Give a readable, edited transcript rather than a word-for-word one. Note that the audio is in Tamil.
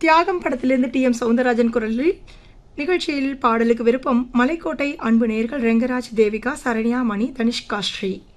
தியாகம் படத்திலிருந்து டி.எம். சௌந்தரராஜன் குரலில் நிகழ்ச்சியில் பாடலுக்கு விருப்பம் மலைக்கோட்டை அன்பு நேயர்கள் ரெங்கராஜ், தேவிகா, சரண்யா, மணி, தனிஷ்கா ஸ்ரீ.